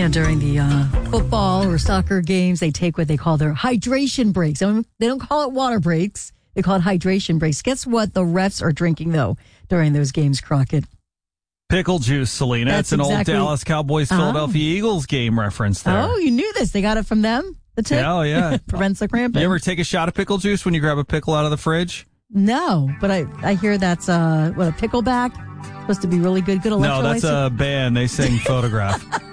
during the football or soccer games, they take what they call their hydration breaks. They don't call it water breaks. They call it hydration breaks. Guess what the refs are drinking, though, during those games, Crockett? Pickle juice, Selena. That's an old Dallas Cowboys, Philadelphia Eagles game reference there. Oh, you knew this. They got it from them? The tip? Yeah, yeah. Prevents the cramping. You ever take a shot of pickle juice when you grab a pickle out of the fridge? No, but I hear that's a pickleback? Supposed to be really good electrolytes? No, that's a band. They sing Photograph.